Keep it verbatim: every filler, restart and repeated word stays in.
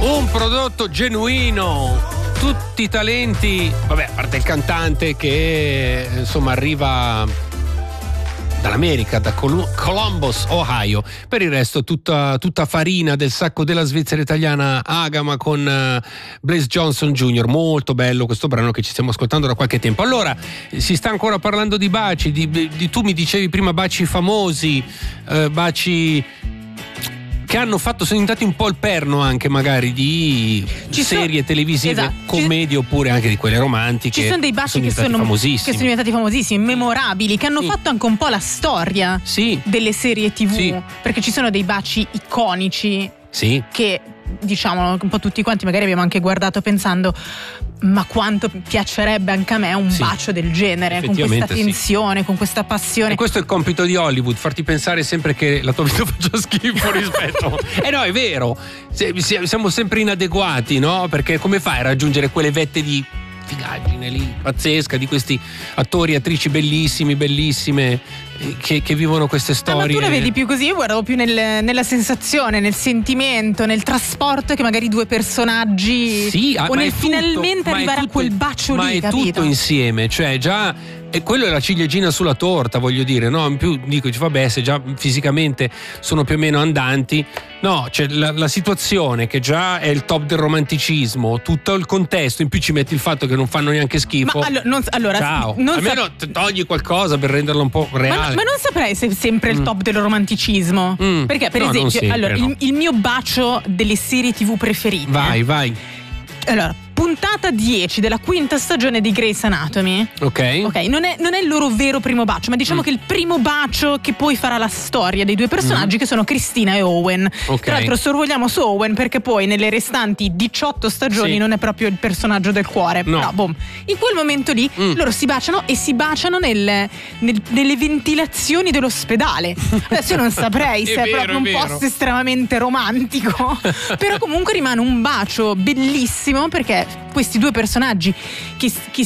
Un prodotto genuino, tutti i talenti, vabbè, a parte il cantante che insomma arriva dall'America, da Col- Columbus, Ohio. Per il resto tutta, tutta farina del sacco della Svizzera italiana, Agama con uh, Blaze Johnson Junior Molto bello questo brano che ci stiamo ascoltando da qualche tempo. Allora, si sta ancora parlando di baci, di, di tu mi dicevi prima baci famosi, uh, baci che hanno fatto, sono diventati un po' il perno anche magari di ci serie sono, televisive, esatto, commedie, oppure anche di quelle romantiche. Ci sono dei baci sono che, sono, famosissimi. che sono diventati famosissimi, memorabili, che hanno sì. fatto anche un po' la storia sì. delle serie tivù, sì. perché ci sono dei baci iconici sì. che diciamo un po' tutti quanti magari abbiamo anche guardato pensando ma quanto piacerebbe anche a me un sì, bacio del genere, con questa tensione, sì. con questa passione. E questo è il compito di Hollywood, farti pensare sempre che la tua vita faccia schifo rispetto eh no, è vero, siamo sempre inadeguati, no? Perché come fai a raggiungere quelle vette di figaggine lì pazzesca di questi attori e attrici bellissimi, bellissime che, che vivono queste storie? Ah, ma tu la vedi più così? Io guardavo più nel, nella sensazione, nel sentimento, nel trasporto che magari due personaggi sì, o nel tutto, finalmente arrivare tutto, a quel bacio ma lì, è capito? Tutto insieme, cioè già. E quello è la ciliegina sulla torta, voglio dire, no? In più dico, vabbè, se già fisicamente sono più o meno andanti, no, c'è la, la situazione che già è il top del romanticismo, tutto il contesto, in più ci metti il fatto che non fanno neanche schifo. Ma allo, non, allora, ciao, non almeno sap- togli qualcosa per renderlo un po' reale. Ma, ma non saprei se è sempre mm. il top del romanticismo, mm. perché per no, esempio, sempre, allora, no. il, il mio bacio delle serie tivù preferite. Vai, vai. Allora, puntata dieci della quinta stagione di Grey's Anatomy. Ok. Ok, non è, non è il loro vero primo bacio, ma diciamo mm. che il primo bacio che poi farà la storia dei due personaggi mm. che sono Cristina e Owen. Okay. Tra l'altro sorvogliamo su Owen perché poi nelle restanti diciotto stagioni sì. non è proprio il personaggio del cuore. No. Però, boom. In quel momento lì mm. loro si baciano e si baciano nel, nel, nelle ventilazioni dell'ospedale. Adesso io non saprei se è, vero, proprio un è posto estremamente romantico, però comunque rimane un bacio bellissimo perché questi due personaggi che, che